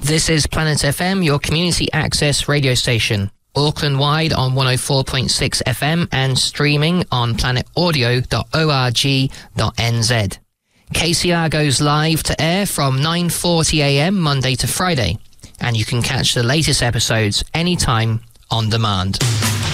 This is Planet FM, your community access radio station. Auckland-wide on 104.6 FM and streaming on planetaudio.org.nz. KCR goes live to air from 9:40am Monday to Friday, and you can catch the latest episodes anytime on demand.